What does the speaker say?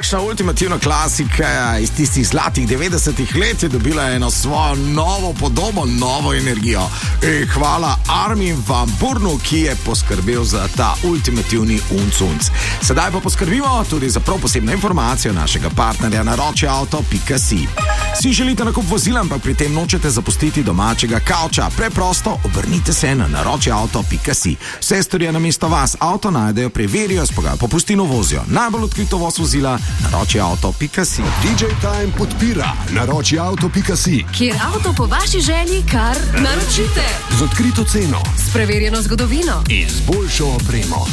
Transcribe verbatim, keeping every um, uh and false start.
Takšna ultimativna klasika iz tistih zlatih devetdesetih let je dobila eno svojo novo podobo, novo energijo. E, hvala Armin van Burnu, ki je poskrbel za ta ultimativni uncunc. Sedaj pa poskrbimo tudi za prav posebno informacijo našega partnerja naročiauto pika si. Si želite nakup vozila, ampak pri tem nočete zapustiti domačega kavča? Preprosto obrnite se na naročiauto pika si. Vse storijo namesto vas, avto najdejo, preverijo, spogajo popustino, vozijo. Najbolj odkrito voz vozila naročiauto pika si. D J Time podpira naročiauto pika si, kjer avto po vaši želji kar naročite. z odkrito ceno S preverjeno zgodovino in z boljšo opremo.